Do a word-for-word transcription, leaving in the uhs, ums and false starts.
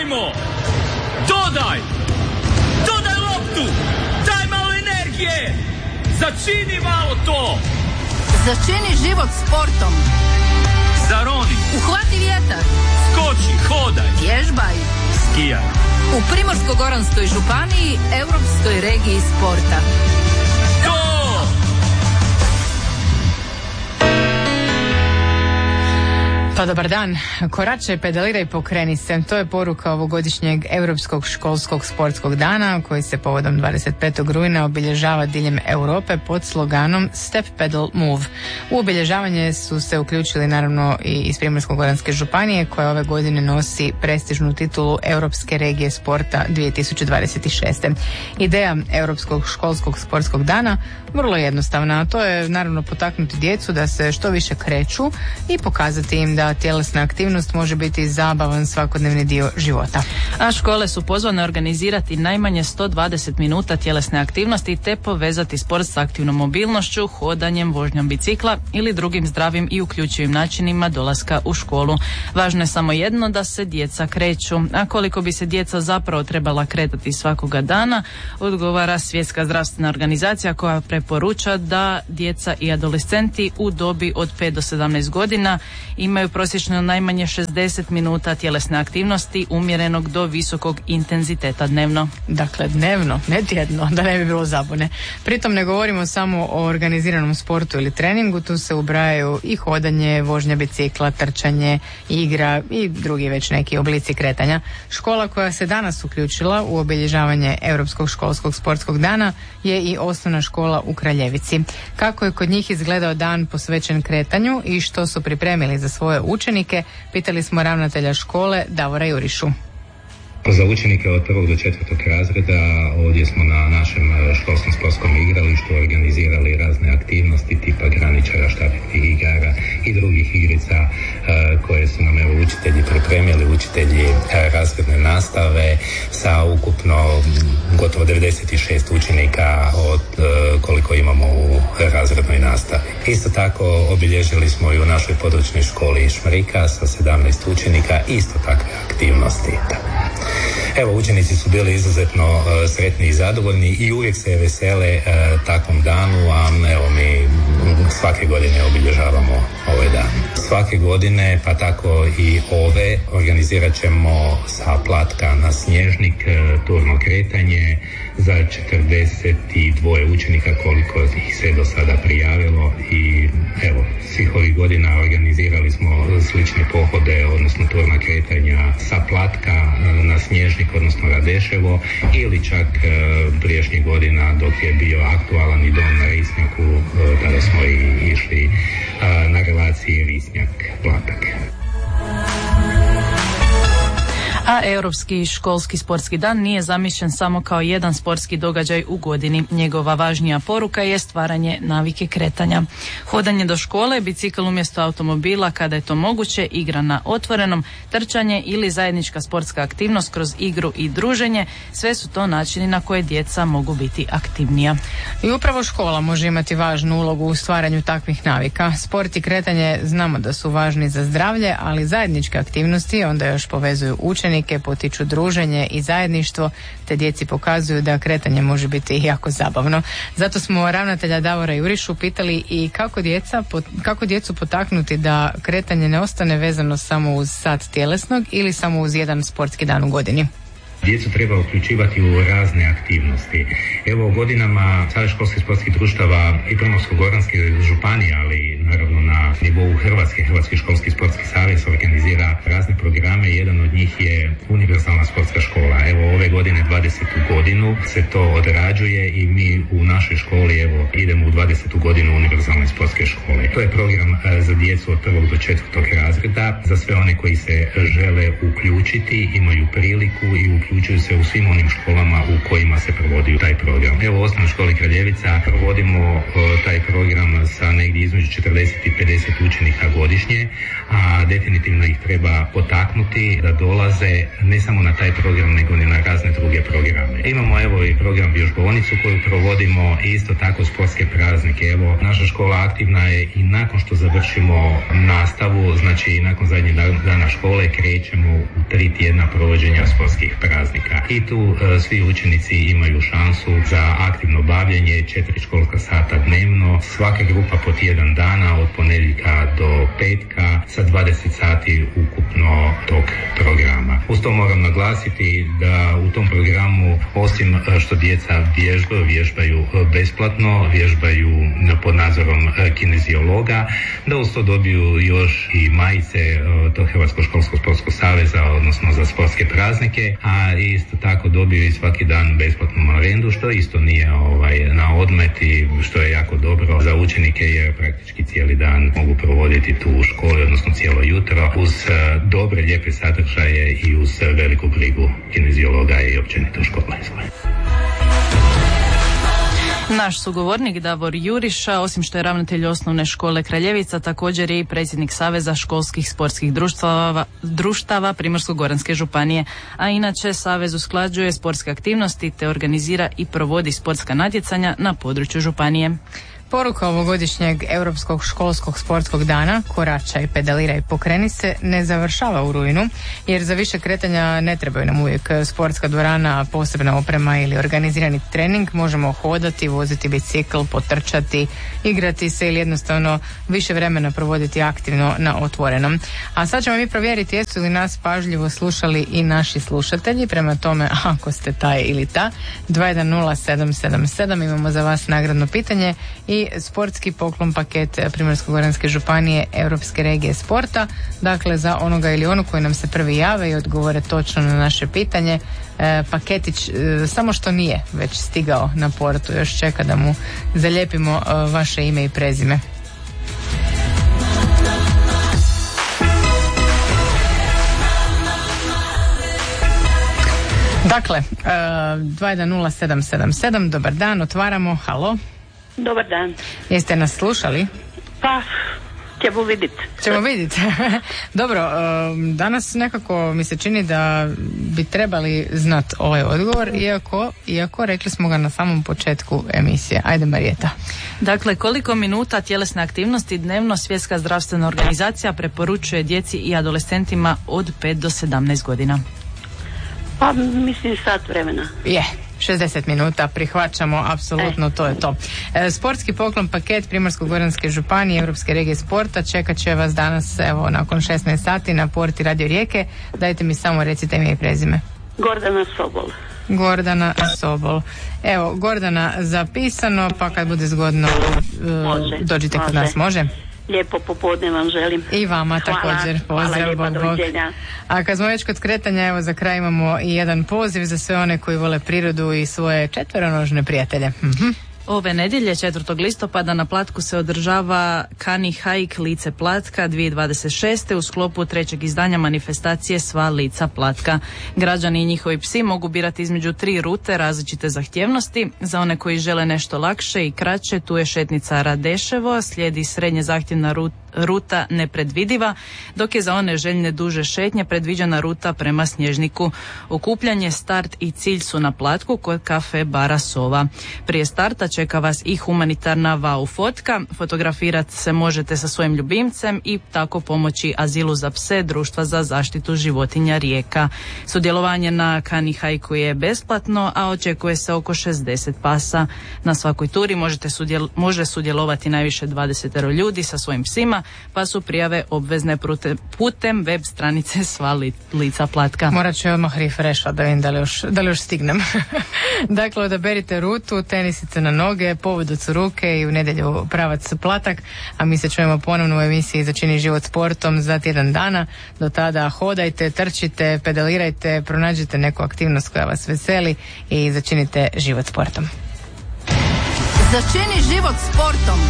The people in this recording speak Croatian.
Ajmo! Dodaj! Dodaj loptu! Daj malo energije! Začini malo to! Začini život sportom. Zaroni! Uhvati vjetar! Skoči, hodaj! Vježbaj! Skijaj! U Primorsko-goranskoj županiji, Europskoj regiji sporta. Pa dobar dan. Koračaj, pedaliraj i pokreni se. To je poruka ovogodišnjeg Europskog školskog sportskog dana koji se povodom dvadeset petog rujna obilježava diljem Europe pod sloganom Step Pedal Move. U obilježavanje su se uključili naravno i iz Primorsko-goranske županije koja ove godine nosi prestižnu titulu Europske regije sporta dvije tisuće dvadeset šeste. Ideja Europskog školskog sportskog dana vrlo jednostavna, a to je naravno potaknuti djecu da se što više kreću i pokazati im da tjelesna aktivnost može biti zabavan svakodnevni dio života. A škole su pozvane organizirati najmanje sto dvadeset minuta tjelesne aktivnosti te povezati sport s aktivnom mobilnošću, hodanjem, vožnjom bicikla ili drugim zdravim i uključivim načinima dolaska u školu. Važno je samo jedno, da se djeca kreću. A koliko bi se djeca zapravo trebala kretati svakoga dana, odgovara Svjetska zdravstvena organizacija koja preporuča da djeca i adolescenti u dobi od pet do sedamnaest godina imaju prosječno najmanje šezdeset minuta tjelesne aktivnosti umjerenog do visokog intenziteta dnevno. Dakle, dnevno, ne tjedno, da ne bi bilo zabune. Pritom ne govorimo samo o organiziranom sportu ili treningu, tu se ubrajaju i hodanje, vožnja bicikla, trčanje, igra i drugi već neki oblici kretanja. Škola koja se danas uključila u obilježavanje Europskog školskog sportskog dana je i osnovna škola u Kraljevici. Kako je kod njih izgledao dan posvećen kretanju i što su pripremili za svoje učenike, pitali smo ravnatelja škole Davora Jurišu. Za učenike od prvog do četvrtog razreda ovdje smo na našem školskom sportskom igralištu organizirali razne aktivnosti tipa graničara, štafetnih igara i drugih igrica koje su nam evo učitelji pripremili, učitelji razredne nastave sa ukupno gotovo devedeset šest učenika od koliko imamo u razrednoj nastavi. Isto tako obilježili smo i u našoj područnoj školi Šmrika sa sedamnaest učenika isto takve aktivnosti. Evo, učenici su bili izuzetno uh, sretni i zadovoljni i uvijek se vesele uh, takvom danu, a evo mi svake godine obilježavamo ovaj dan. Svake godine, pa tako i ove, organizirat ćemo sa Platka na Snježnik uh, turno kretanje za četrdeset dva učenika koliko ih se do sada prijavilo i evo, svih ovih godina organizirali smo slične pohode, odnosno turna kretanja sa Platka na Snježnik, odnosno Radeševo, ili čak prijašnjih godina dok je bio aktualan i dom na Risnjaku, tada smo i išli na relaciji Risnjak-Platak. A Europski školski sportski dan nije zamišljen samo kao jedan sportski događaj u godini. Njegova važnija poruka je stvaranje navike kretanja. Hodanje do škole, bicikl umjesto automobila kada je to moguće, igra na otvorenom, trčanje ili zajednička sportska aktivnost kroz igru i druženje, sve su to načini na koje djeca mogu biti aktivnija. I upravo škola može imati važnu ulogu u stvaranju takvih navika. Sport i kretanje znamo da su važni za zdravlje, ali zajedničke aktivnosti onda još povezuju učenike, potiču druženje i zajedništvo, te djeci pokazuju da kretanje može biti jako zabavno. Zato smo ravnatelja Davora Jurišu pitali i kako, djeca, kako djecu potaknuti da kretanje ne ostane vezano samo uz sat tjelesnog ili samo uz jedan sportski dan u godini. Djecu treba uključivati u razne aktivnosti. Evo, godinama Savez školskih sportskih društava i Primorsko-goranske županije, ali naravno na nivou Hrvatske, Hrvatski školski sportski savez organizira razne programe. Jedan od njih je univerzalna sportska škola. Evo, ove godine dvadesetu godinu se to odrađuje i mi u našoj školi evo idemo u dvadesetu godinu univerzalne sportske škole. To je program za djecu od prvog do četvrtog razreda. Za sve one koji se žele uključiti, imaju priliku i uključuju se u svim onim školama u kojima se provodi taj program. Evo, u osnovnoj školi Kraljevica provodimo o, taj program sa negdje između četrdeset i pedeset učenika godišnje, a definitivno ih treba potaknuti da dolaze ne samo na taj program, nego ni na razne druge programe. Imamo evo i program vježbovnicu koju provodimo i isto tako sportske praznike. Evo, naša škola aktivna je i nakon što završimo nastavu, znači i nakon zadnjeg dana škole krećemo u tri tjedna provođenja sportskih praznika. I tu e, svi učenici imaju šansu za aktivno bavljenje, četiri školska sata dnevno, svaka grupa po tjedan dana od ponedjeljka do petka sa dvadeset sati ukupno tog programa. Uz to moram naglasiti da u tom programu osim što djeca vježbaju, vježbaju besplatno, vježbaju pod nadzorom kineziologa, da uz to dobiju još i majice tog Hrvatskog školskog sportskog saveza, odnosno za sportske praznike, a isto tako dobiju i svaki dan besplatnu marendu, što isto nije ovaj, na odmet i što je jako dobro za učenike jer praktički cijeli dan mogu provoditi tu u školi, odnosno cijelo jutro uz dobre, lijepe sadržaje i uz veliku brigu kineziologa i općenito škole. Naš sugovornik Davor Juriša, osim što je ravnatelj osnovne škole Kraljevica, također je i predsjednik Saveza školskih sportskih društava, društava Primorsko-goranske županije, a inače Savez usklađuje sportske aktivnosti te organizira i provodi sportska natjecanja na području županije. Poruka ovogodišnjeg Europskog školskog sportskog dana Koračaj, pedaliraj, pokreni se ne završava u rujnu, jer za više kretanja ne trebaju nam uvijek sportska dvorana, posebna oprema ili organizirani trening. Možemo hodati, voziti bicikl, potrčati, igrati se ili jednostavno više vremena provoditi aktivno na otvorenom. A sad ćemo mi provjeriti jesu li nas pažljivo slušali i naši slušatelji. Prema tome, ako ste taj ili ta, dva jedan nula sedam sedam sedam, imamo za vas nagradno pitanje i i sportski poklon paket Primorsko-goranske županije Europske regije sporta. Dakle, za onoga ili onu koji nam se prvi jave i odgovore točno na naše pitanje, e, paketić e, samo što nije već stigao na portu, još čeka da mu zalijepimo e, vaše ime i prezime. Dakle, e, dva jedan nula sedam sedam sedam, dobar dan, otvaramo, halo. Dobar dan. Jeste nas slušali? Pa, ćemo vidjeti. Ćemo vidjeti. Dobro, danas nekako mi se čini da bi trebali znati ovaj odgovor, iako, iako rekli smo ga na samom početku emisije. Ajde, Marijeta. Dakle, koliko minuta tjelesne aktivnosti dnevno Svjetska zdravstvena organizacija preporučuje djeci i adolescentima od pet do sedamnaest godina? Pa, mislim sat vremena. Je. šezdeset minuta, prihvaćamo, apsolutno, to je to. E, sportski poklon paket Primorsko-goranske županije Europske regije sporta čekat će vas danas, evo, nakon šesnaest sati na porti Radio Rijeke. Dajte mi samo recite ime i prezime. Gordana Sobol. Gordana Sobol. Evo, Gordana zapisano, pa kad bude zgodno može, dođite može. kod nas, može? Lijepo popodne vam želim. I vama hvala, također. Pozdrav, hvala, bog, bog. A kad smo već kod kretanja, evo za kraj imamo i jedan poziv za sve one koji vole prirodu i svoje četveronožne prijatelje. Mhm. Ove nedjelje, četvrtog listopada, na Platku se održava Kani Hajk lice Platka dvije tisuće dvadeset šeste u sklopu trećeg izdanja manifestacije Sva lica Platka. Građani i njihovi psi mogu birati između tri rute različite zahtjevnosti. Za one koji žele nešto lakše i kraće, tu je šetnica Radeševo, slijedi srednje zahtjevna ruta ruta Nepredvidiva, dok je za one željne duže šetnje predviđena ruta prema Snježniku. Okupljanje, start i cilj su na Platku kod kafe bara Sova. Prije starta čeka vas i humanitarna wow fotka. Fotografirati se možete sa svojim ljubimcem i tako pomoći Azilu za pse Društva za zaštitu životinja Rijeka. Sudjelovanje na Kani Hajku je besplatno, a očekuje se oko šezdeset pasa. Na svakoj turi možete sudjel- može sudjelovati najviše dvadeset ljudi sa svojim psima, pa su prijave obvezne putem web stranice Sva lica Platka. Morat ću odmah refresha da vidim da li još, da li još stignem. Dakle, odaberite rutu, tenisice na noge, povodac u ruke i u nedjelju pravac Platak, a mi se čujemo ponovno u emisiji Začini život sportom za tjedan dana. Do tada hodajte, trčite, pedalirajte, pronađite neku aktivnost koja vas veseli i začinite život sportom. Začini život sportom.